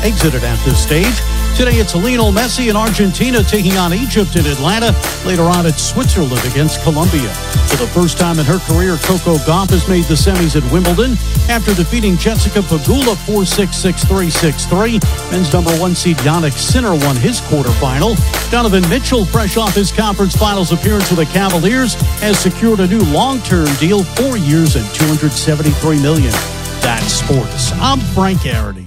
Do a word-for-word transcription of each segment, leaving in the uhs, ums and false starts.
exited at this stage. Today it's Lionel Messi and Argentina taking on Egypt in Atlanta. Later on it's Switzerland against Colombia. For the first time in her career, Coco Gauff has made the semis at Wimbledon after defeating Jessica Pegula four six, six three, six three. Men's number one seed Jannik Sinner won his quarterfinal. Donovan Mitchell, fresh off his conference finals appearance with the Cavaliers, has secured a new long-term deal, four years and two hundred seventy-three million dollars. That's sports. I'm Frank Arity.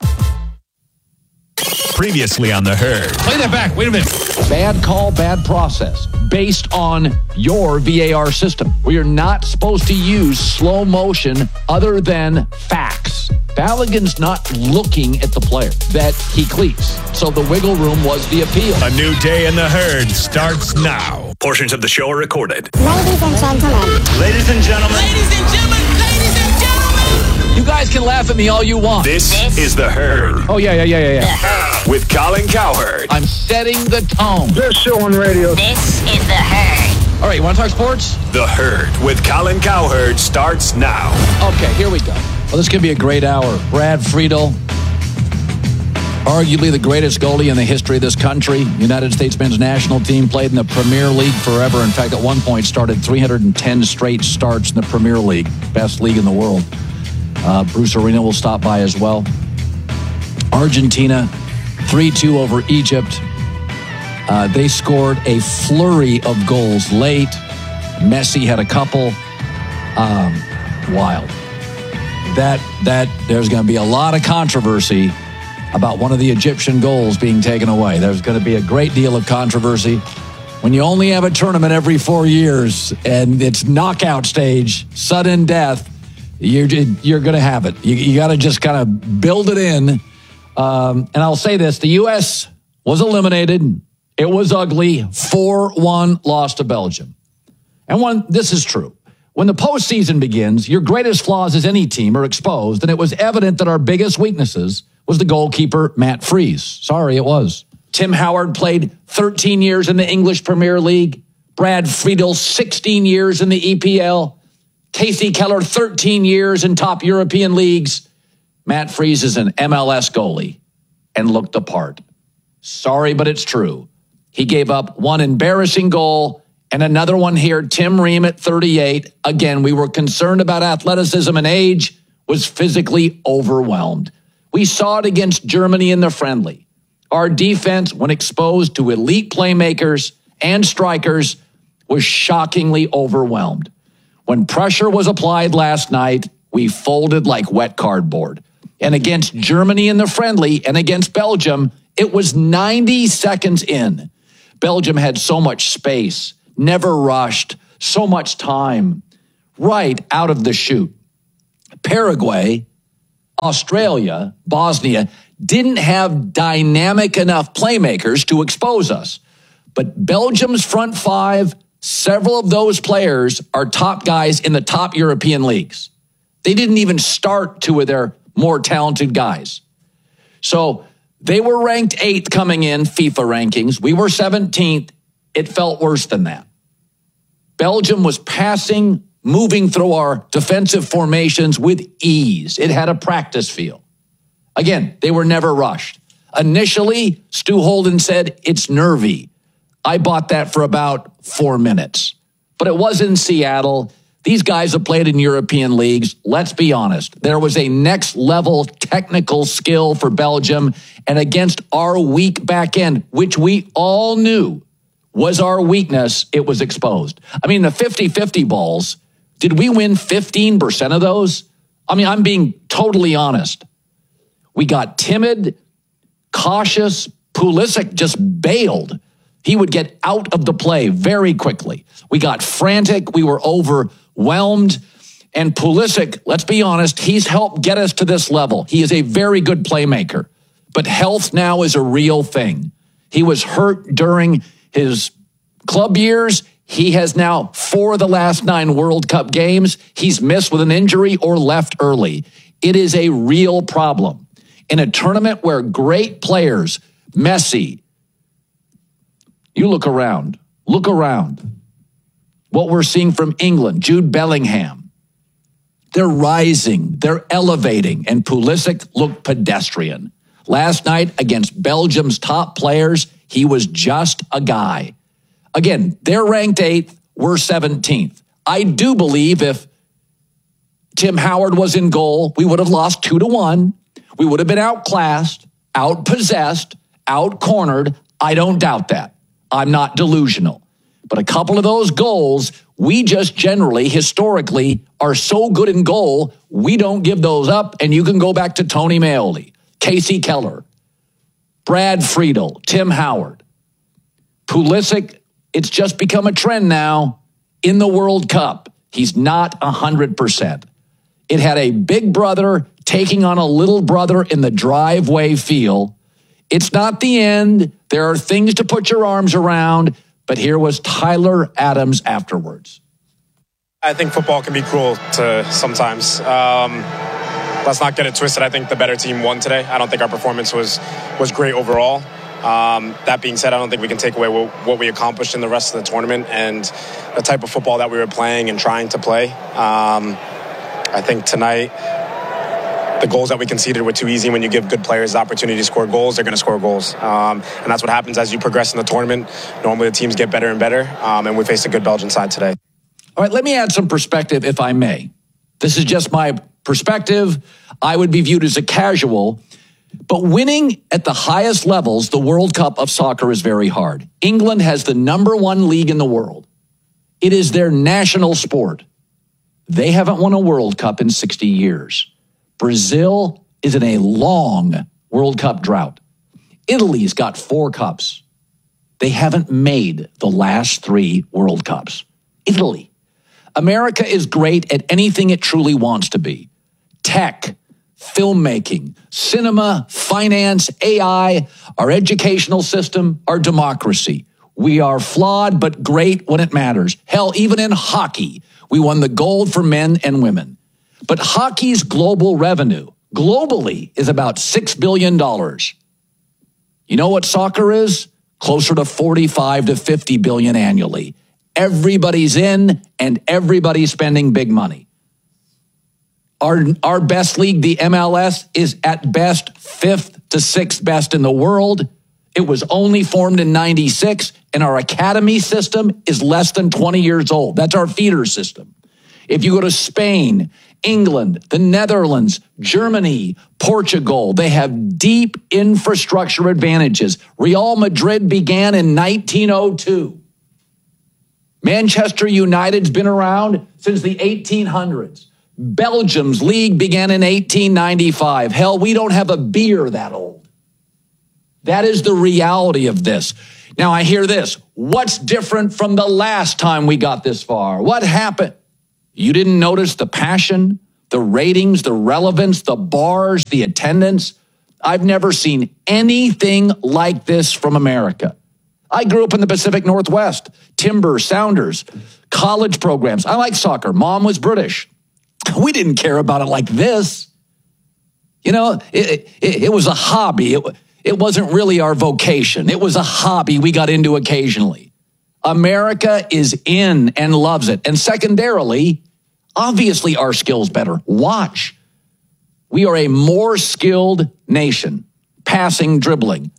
Previously on The Herd. Play that back. Wait a minute. Bad call, bad process based on your V A R system. We are not supposed to use slow motion other than facts. Balogun's not looking at the player that he cleats. So the wiggle room was the appeal. A new day in The Herd starts now. Portions of the show are recorded. Ladies and gentlemen. Ladies and gentlemen. Ladies and gentlemen. Ladies and gentlemen. You guys can laugh at me all you want. This, this is The Herd. Oh, yeah, yeah, yeah, yeah, yeah. With Colin Cowherd. I'm setting the tone. This show on radio. This is The Herd. All right, you want to talk sports? The Herd with Colin Cowherd starts now. Okay, here we go. Well, this could be a great hour. Brad Friedel, arguably the greatest goalie in the history of this country. United States men's national team, played in the Premier League forever. In fact, at one point started three hundred ten straight starts in the Premier League. Best league in the world. Uh, Bruce Arena will stop by as well. Argentina, three two over Egypt. Uh, they scored a flurry of goals late. Messi had a couple. Um, wild. That, that there's going to be a lot of controversy about one of the Egyptian goals being taken away. There's going to be a great deal of controversy. When you only have a tournament every four years and it's knockout stage, sudden death, you're, you're going to have it. You, you got to just kind of build it in. Um, and I'll say this, the U S was eliminated. It was ugly. four one loss to Belgium. And one, this is true. When the postseason begins, your greatest flaws as any team are exposed, and it was evident that our biggest weaknesses was the goalkeeper, Matt Freese. Sorry, it was. Tim Howard played thirteen years in the English Premier League. Brad Friedel, sixteen years in the E P L. Casey Keller, thirteen years in top European leagues. Matt Freese is an M L S goalie and looked the part. Sorry, but it's true. He gave up one embarrassing goal and another one here. Tim Ream at thirty-eight. Again, we were concerned about athleticism and age, was physically overwhelmed. We saw it against Germany in the friendly. Our defense, when exposed to elite playmakers and strikers, was shockingly overwhelmed. When pressure was applied last night, we folded like wet cardboard. And against Germany in the friendly and against Belgium, it was ninety seconds in. Belgium had so much space, never rushed, so much time, right out of the chute. Paraguay, Australia, Bosnia didn't have dynamic enough playmakers to expose us. But Belgium's front five, several of those players are top guys in the top European leagues. They didn't even start two of their more talented guys. So they were ranked eighth coming in FIFA rankings. We were seventeenth. It felt worse than that. Belgium was passing, moving through our defensive formations with ease. It had a practice feel. Again, they were never rushed. Initially, Stu Holden said it's nervy. I bought that for about four minutes. But it was in Seattle. These guys have played in European leagues. Let's be honest. There was a next level technical skill for Belgium, and against our weak back end, which we all knew was our weakness, it was exposed. I mean, the fifty-fifty balls, did we win fifteen percent of those? I mean, I'm being totally honest. We got timid, cautious. Pulisic just bailed. He would get out of the play very quickly. We got frantic. We were overwhelmed. And Pulisic, let's be honest, he's helped get us to this level. He is a very good playmaker. But health now is a real thing. He was hurt during his club years. He has now, for the last nine World Cup games, he's missed with an injury or left early. It is a real problem. In a tournament where great players, Messi, you look around, look around. What we're seeing from England, Jude Bellingham, they're rising, they're elevating, and Pulisic looked pedestrian. Last night against Belgium's top players, he was just a guy. Again, they're ranked eighth, we're seventeenth. I do believe if Tim Howard was in goal, we would have lost two to one. We would have been outclassed, outpossessed, outcornered. I don't doubt that. I'm not delusional. But a couple of those goals, we just generally, historically, are so good in goal, we don't give those up. And you can go back to Tony Maoli, Casey Keller, Brad Friedel, Tim Howard, Pulisic. It's just become a trend now in the World Cup. He's not one hundred percent. It had a big brother taking on a little brother in the driveway feel. It's not the end. There are things to put your arms around. But here was Tyler Adams afterwards. I think football can be cruel to sometimes. Um, let's not get it twisted. I think the better team won today. I don't think our performance was was great overall. Um, that being said, I don't think we can take away what, what we accomplished in the rest of the tournament and the type of football that we were playing and trying to play. Um, I think tonight, the goals that we conceded were too easy. When you give good players the opportunity to score goals, they're going to score goals. Um, and that's what happens as you progress in the tournament. Normally the teams get better and better, um, and we faced a good Belgian side today. All right, let me add some perspective, if I may. This is just my perspective. I would be viewed as a casual. But winning at the highest levels, the World Cup of soccer, is very hard. England has the number one league in the world. It is their national sport. They haven't won a World Cup in sixty years. Brazil is in a long World Cup drought. Italy's got four cups. They haven't made the last three World Cups. Italy. America is great at anything it truly wants to be. Tech, filmmaking, cinema, finance, A I, our educational system, our democracy. We are flawed but great when it matters. Hell, even in hockey, we won the gold for men and women. But hockey's global revenue, globally, is about six billion dollars. You know what soccer is? Closer to forty-five to fifty billion annually. Everybody's in and everybody's spending big money. Our, our best league, the M L S, is at best fifth to sixth best in the world. It was only formed in ninety-six, and our academy system is less than twenty years old. That's our feeder system. If you go to Spain, England, the Netherlands, Germany, Portugal, they have deep infrastructure advantages. Real Madrid began in nineteen oh two. Manchester United's been around since the eighteen hundreds. Belgium's league began in eighteen ninety-five. Hell, we don't have a beer that old. That is the reality of this. Now, I hear this. What's different from the last time we got this far? What happened? You didn't notice the passion, the ratings, the relevance, the bars, the attendance? I've never seen anything like this from America. I grew up in the Pacific Northwest, Timber, Sounders, college programs. I like soccer. Mom was British. We didn't care about it like this. You know, it, it, it was a hobby. It, it wasn't really our vocation. It was a hobby we got into occasionally. America is in and loves it. And secondarily, obviously our skill's better. Watch. We are a more skilled nation, passing, dribbling.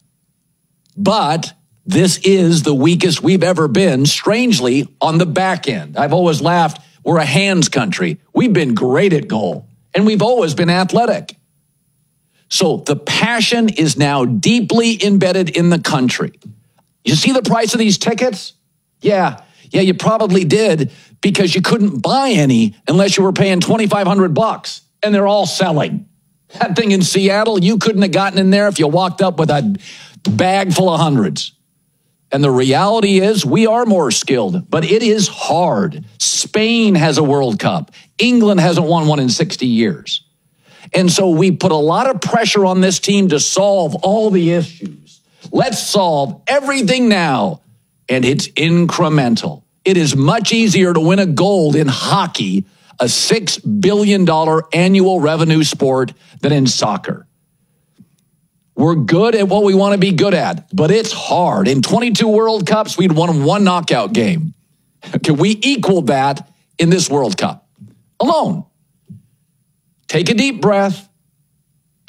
But this is the weakest we've ever been, strangely, on the back end. I've always laughed. We're a hands country. We've been great at goal, and we've always been athletic. So the passion is now deeply embedded in the country. You see the price of these tickets? Yeah, yeah, you probably did because you couldn't buy any unless you were paying twenty-five hundred bucks, and they're all selling. That thing in Seattle, you couldn't have gotten in there if you walked up with a bag full of hundreds. And the reality is we are more skilled, but it is hard. Spain has a World Cup. England hasn't won one in sixty years. And so we put a lot of pressure on this team to solve all the issues. Let's solve everything now. And it's incremental. It is much easier to win a gold in hockey, a six billion dollars annual revenue sport, than in soccer. We're good at what we want to be good at, but it's hard. In twenty-two World Cups, we'd won one knockout game. Can we equal that in this World Cup? Alone. Take a deep breath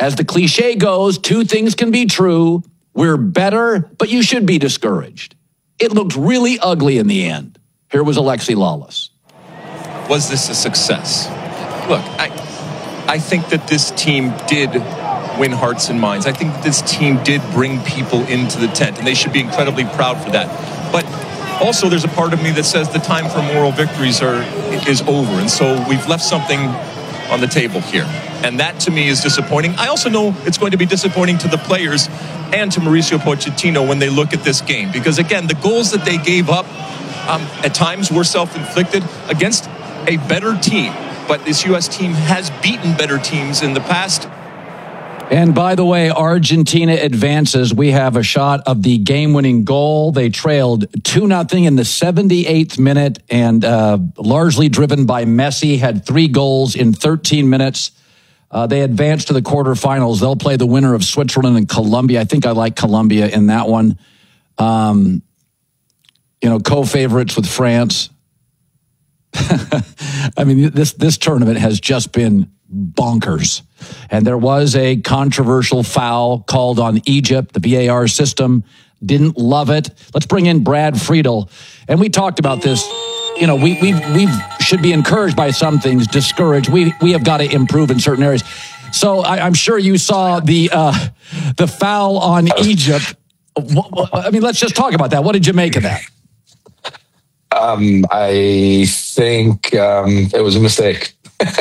as the cliche goes, two things can be true. We're better, but you should be discouraged. It looked really ugly in the end. Here was Alexi Lalas. Was this a success? Look, I I think that this team did win hearts and minds. I think that this team did bring people into the tent, and they should be incredibly proud for that. But also, there's a part of me that says the time for moral victories are is over, and so we've left something on the table here. And that, to me, is disappointing. I also know it's going to be disappointing to the players and to Mauricio Pochettino when they look at this game. Because, again, the goals that they gave up um, at times were self-inflicted against a better team. But this U S team has beaten better teams in the past. And by the way, Argentina advances. We have a shot of the game-winning goal. They trailed two nothing in the seventy-eighth minute, and uh, largely driven by Messi, had three goals in thirteen minutes. Uh, they advanced to the quarterfinals. They'll play the winner of Switzerland and Colombia. I think I like Colombia in that one. Um, you know, co-favorites with France. I mean, this this tournament has just been bonkers. And there was a controversial foul called on Egypt. The V A R system didn't love it. Let's bring in Brad Friedel. And we talked about this. You know, we we we should be encouraged by some things, discouraged. We we have got to improve in certain areas. So I, I'm sure you saw the uh, the foul on Egypt. I mean, let's just talk about that. What did you make of that? Um, I think um, it was a mistake.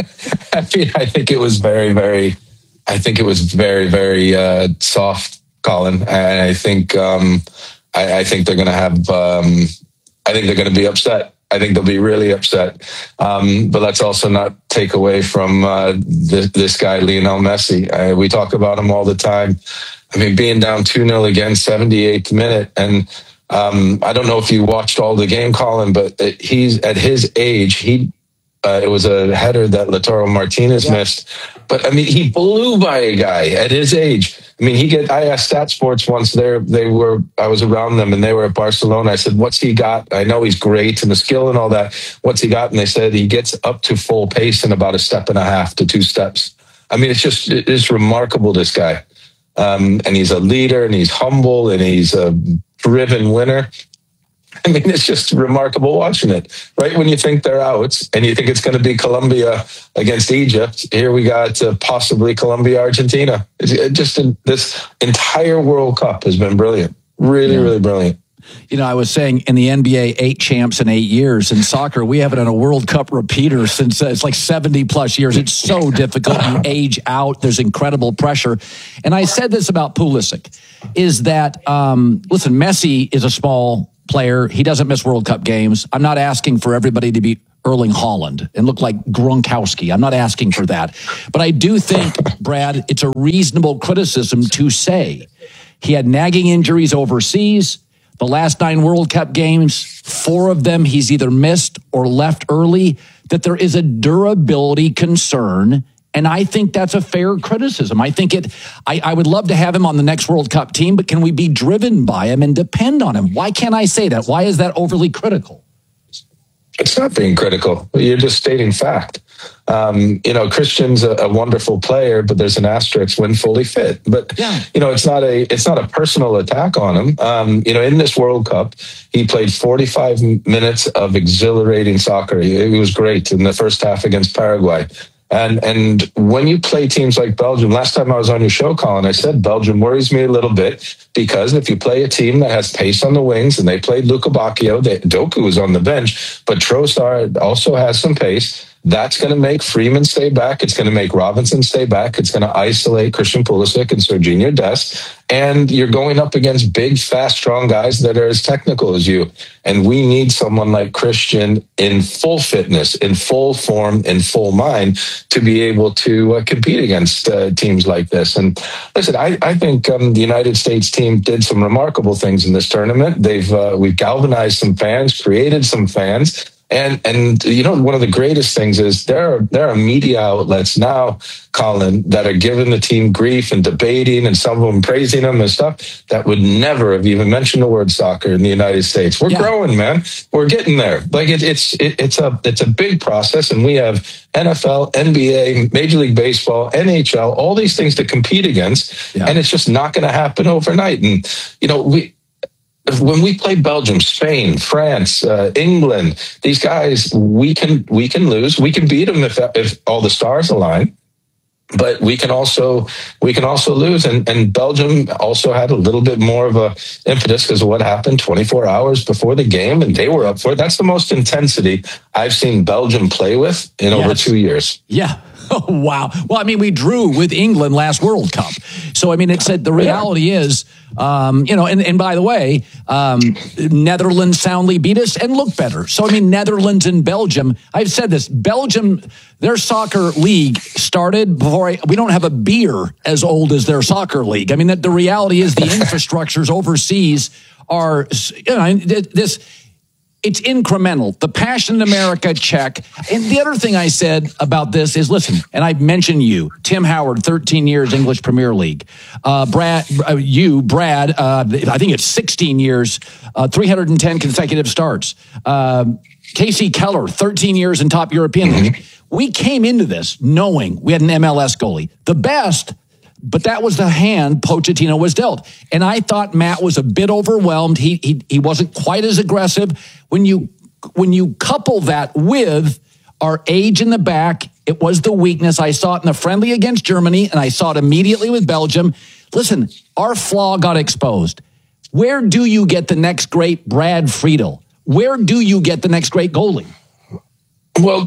I mean, I think it was very, very, I think it was very, very uh, soft, Colin. And I think, um, I, I think they're going to have, um, I think they're going to be upset. I think they'll be really upset. Um, but let's also not take away from uh, this, this guy, Lionel Messi. Uh, we talk about him all the time. I mean, being down two nil again, seventy-eighth minute. And um, I don't know if you watched all the game, Colin, but he's at his age, he Uh, it was a header that Lautaro Martinez yeah. missed. But, I mean, he blew by a guy at his age. I mean, he get. I asked Stat Sports once, there they were, I was around them, and they were at Barcelona. I said, what's he got? I know he's great and the skill and all that. What's he got? And they said he gets up to full pace in about a step and a half to two steps. I mean, it's just, it's remarkable, this guy. Um, and he's a leader, and he's humble, and he's a driven winner. I mean, it's just remarkable watching it. Right when you think they're out and you think it's going to be Colombia against Egypt, here we got uh, possibly Colombia, Argentina. It's, it just in, this entire World Cup has been brilliant. Really, yeah. really brilliant. You know, I was saying in the N B A, eight champs in eight years. In soccer, we haven't had a World Cup repeater since uh, it's like seventy plus years. It's so difficult. You age out. There's incredible pressure. And I said this about Pulisic, is that, um, listen, Messi is a small player. He doesn't miss World Cup games. I'm not asking for everybody to be Erling Haaland and look like Gronkowski. I'm not asking for that. But I do think, Brad, it's a reasonable criticism to say he had nagging injuries overseas. The last nine World Cup games, four of them he's either missed or left early, that there is a durability concern. And I think that's a fair criticism. I think it, I, I would love to have him on the next World Cup team, but can we be driven by him and depend on him? Why can't I say that? Why is that overly critical? It's not being critical. You're just stating fact. Um, you know, Christian's a, a wonderful player, but there's an asterisk when fully fit. But, yeah. you know, it's not a, it's not a personal attack on him. Um, you know, in this World Cup, he played forty-five minutes of exhilarating soccer. He, he was great in the first half against Paraguay. And and when you play teams like Belgium, last time I was on your show, Colin, I said Belgium worries me a little bit because if you play a team that has pace on the wings, and they played Luka Bacchio, they, Doku was on the bench, but Trossard also has some pace. That's going to make Freeman stay back. It's going to make Robinson stay back. It's going to isolate Christian Pulisic and Serginho Dest. And you're going up against big, fast, strong guys that are as technical as you. And we need someone like Christian in full fitness, in full form, in full mind to be able to uh, compete against uh, teams like this. And listen, I, I think um, the United States team did some remarkable things in this tournament. They've uh, we've galvanized some fans, created some fans. And and you know, one of the greatest things is there are there are media outlets now, Colin, that are giving the team grief and debating, and some of them praising them and stuff that would never have even mentioned the word soccer in the United States. We're yeah. growing, man. We're getting there. Like it, it's it, it's a it's a big process, and we have N F L, N B A, Major League Baseball, N H L, all these things to compete against, yeah. and it's just not going to happen overnight. And you know, we. When we play Belgium, Spain, France, uh, England, these guys, we can we can lose. We can beat them if if all the stars align, but we can also we can also lose. And, and Belgium also had a little bit more of a impetus because of what happened twenty-four hours before the game, and they were up for it. That's the most intensity I've seen Belgium play with in yes. over two years. Yeah. Oh, wow. Well, I mean, we drew with England last World Cup. So, I mean, it said the reality is, um, you know, and, and by the way, um, Netherlands soundly beat us and look better. So, I mean, Netherlands and Belgium, I've said this, Belgium, their soccer league started before, I, we don't have a beer as old as their soccer league. I mean, that the reality is the infrastructures overseas are, you know, this, it's incremental. The passion in America, check. And the other thing I said about this is, listen, and I've mentioned you, Tim Howard, thirteen years, English Premier League. Uh, Brad, uh, you, Brad, uh, I think it's sixteen years, uh, three hundred ten consecutive starts. Uh, Casey Keller, thirteen years in top European League. Mm-hmm. We came into this knowing we had an M L S goalie, the best. But that was the hand Pochettino was dealt. And I thought Matt was a bit overwhelmed. He he he wasn't quite as aggressive. When you when you couple that with our age in the back, it was the weakness. I saw it in the friendly against Germany, and I saw it immediately with Belgium. Listen, our flaw got exposed. Where do you get the next great Brad Friedel? Where do you get the next great goalie? Well,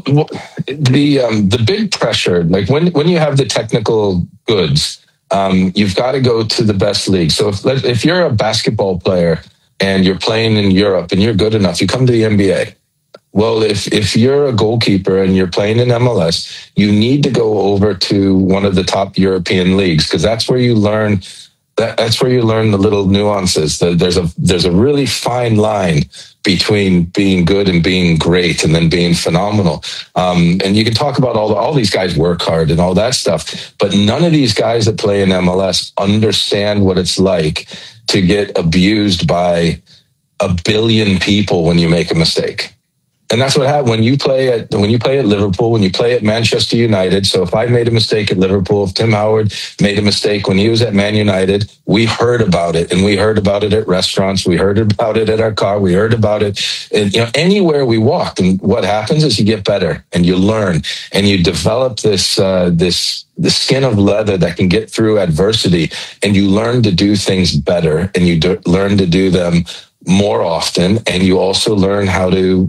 the um, the big pressure, like when when you have the technical goods, Um, you've got to go to the best league. So if if you're a basketball player and you're playing in Europe and you're good enough, you come to the N B A. Well, if if you're a goalkeeper and you're playing in M L S, you need to go over to one of the top European leagues because that's where you learn that that's where you learn the little nuances. There's a there's a really fine line between being good and being great and then being phenomenal. Um, and you can talk about all the, all these guys work hard and all that stuff, but none of these guys that play in M L S understand what it's like to get abused by a billion people when you make a mistake. And that's what happened when you play at when you play at Liverpool, when you play at Manchester United. So if I made a mistake at Liverpool, if Tim Howard made a mistake when he was at Man United, we heard about it, and we heard about it at restaurants, we heard about it at our car, we heard about it, and, you know, anywhere we walked. And what happens is you get better, and you learn, and you develop this uh, this the skin of leather that can get through adversity, and you learn to do things better, and you do, learn to do them more often, and you also learn how to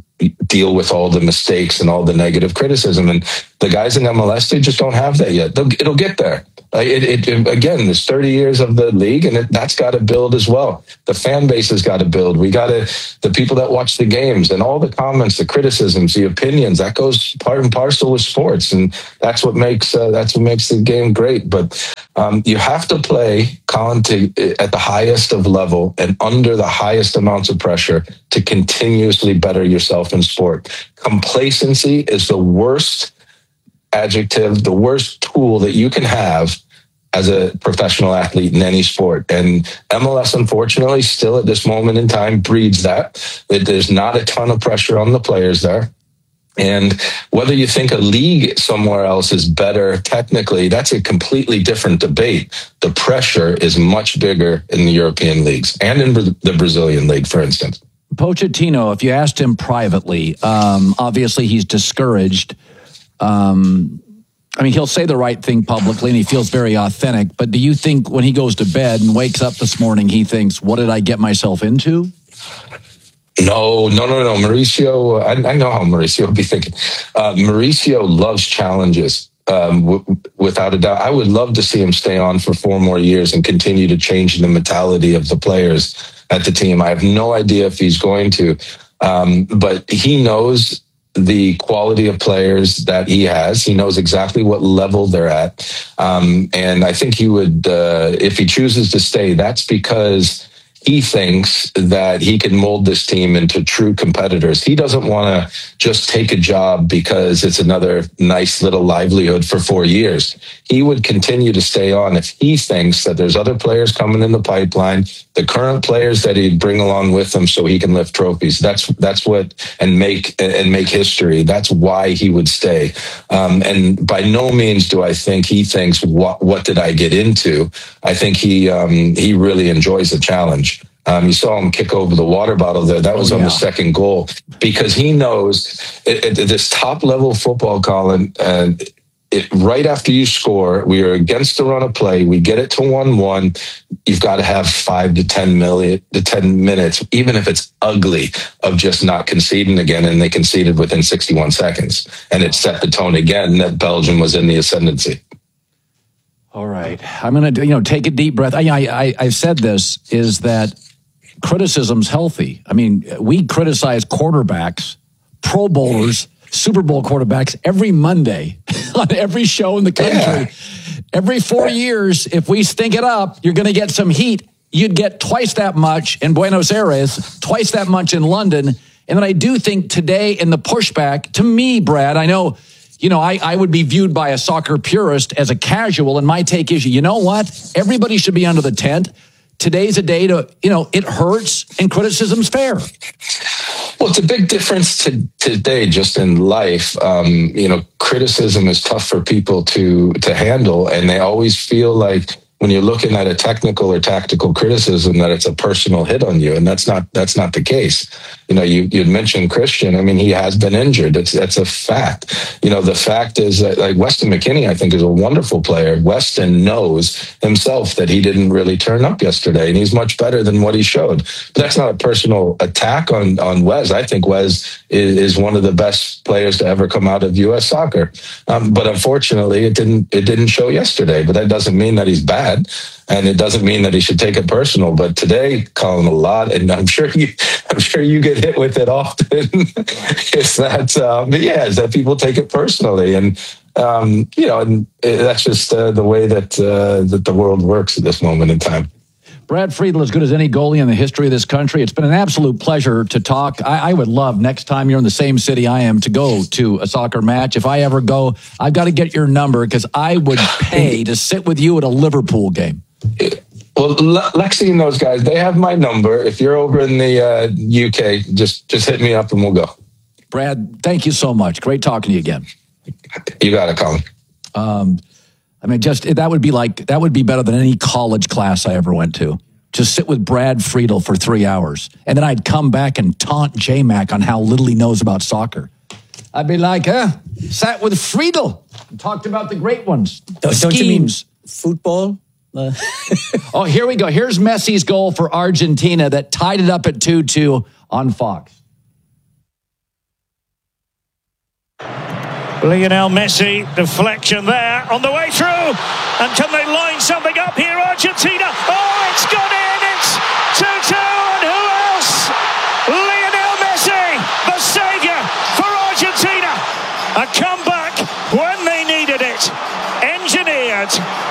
deal with all the mistakes and all the negative criticism. And the guys in M L S, they just don't have that yet. They'll, it'll get there. It, it, it, again, there's thirty years of the league, and it, that's got to build as well. The fan base has got to build. We got to, the people that watch the games and all the comments, the criticisms, the opinions, that goes part and parcel with sports. And that's what makes, uh, that's what makes the game great. But um, you have to play, Colin, to, at the highest of level and under the highest amounts of pressure to continuously better yourself in sport. Complacency is the worst adjective, the worst tool that you can have as a professional athlete in any sport. And M L S, unfortunately, still at this moment in time breeds that. That there's not a ton of pressure on the players there. And whether you think a league somewhere else is better technically, that's a completely different debate. The pressure is much bigger in the European leagues and in the Brazilian league, for instance. Pochettino, if you asked him privately, um, obviously he's discouraged. Um, I mean, he'll say the right thing publicly and he feels very authentic, but do you think when he goes to bed and wakes up this morning, he thinks, what did I get myself into? No, no, no, no. Mauricio, I, I know how Mauricio would be thinking. Uh, Mauricio loves challenges, um, w- without a doubt. I would love to see him stay on for four more years and continue to change the mentality of the players at the team. I have no idea if he's going to, um, but he knows the quality of players that he has. He knows exactly what level they're at. Um, and I think he would, uh, if he chooses to stay, that's because he thinks that he can mold this team into true competitors. He doesn't want to just take a job because it's another nice little livelihood for four years. He would continue to stay on if he thinks that there's other players coming in the pipeline, the current players that he'd bring along with him so he can lift trophies. That's that's what, and make and make history. That's why he would stay. Um, and by no means do I think he thinks, what, what did I get into? I think he um, he really enjoys the challenge. Um, you saw him kick over the water bottle there. That was oh, on yeah. the second goal, because he knows it, it, this top level football, Colin, and it, right after you score, we are against the run of play. We get it to one one. You've got to have five to ten million to ten minutes, even if it's ugly, of just not conceding again. And they conceded within sixty-one seconds, and it set the tone again that Belgium was in the ascendancy. All right, I'm going to, you know, take a deep breath. I, I, I've said this, is that criticism's healthy. I mean, we criticize quarterbacks, Pro Bowlers, Super Bowl quarterbacks every Monday on every show in the country. Yeah. Every four years, if we stink it up, you're going to get some heat. You'd get twice that much in Buenos Aires, twice that much in London. And then I do think today in the pushback, to me, Brad, I know, you know, I, I would be viewed by a soccer purist as a casual, and my take is, you know what? Everybody should be under the tent. Today's a day to, you know, it hurts and criticism's fair. Well, it's a big difference to, today just in life. Um, you know, criticism is tough for people to to handle, and they always feel like when you're looking at a technical or tactical criticism that it's a personal hit on you, and that's not that's not the case. You know, you you'd mentioned Christian. I mean, he has been injured. That's that's a fact. You know, the fact is that, like, Weston McKennie, I think, is a wonderful player. Weston knows himself that he didn't really turn up yesterday, and he's much better than what he showed. But that's not a personal attack on on Wes. I think Wes is, is one of the best players to ever come out of U S soccer. Um, but unfortunately, it didn't it didn't show yesterday. But that doesn't mean that he's bad. And it doesn't mean that he should take it personal. But today, Colin, a lot, and I'm sure you, I'm sure you get hit with it often. It's that, um, yeah, is that people take it personally, and um, you know, and that's just uh, the way that uh, that the world works at this moment in time. Brad Friedel, as good as any goalie in the history of this country. It's been an absolute pleasure to talk. I, I would love, next time you're in the same city I am, to go to a soccer match. If I ever go, I've got to get your number, because I would pay to sit with you at a Liverpool game. Well, Lexi and those guys, they have my number. If you're over in the uh, U K, just just hit me up and we'll go. Brad, thank you so much. Great talking to you again. You got it, Colin. Um, I mean, just that would be like that would be better than any college class I ever went to. Just sit with Brad Friedel for three hours, and then I'd come back and taunt J-Mac on how little he knows about soccer. I'd be like, huh? Sat with Friedel and talked about the great ones. Don't, don't you mean football? Uh. Oh, here we go. Here's Messi's goal for Argentina that tied it up at two two on Fox. Lionel Messi, deflection there on the way through. And can they line something up here, Argentina? Oh, it's gone in. It's two two. And who else? Lionel Messi, the saviour for Argentina. A comeback when they needed it. Engineered